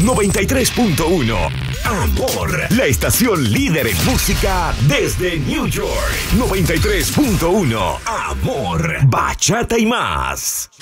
93.1. Amor, la estación líder en música desde New York. 93.1. Amor, bachata y más.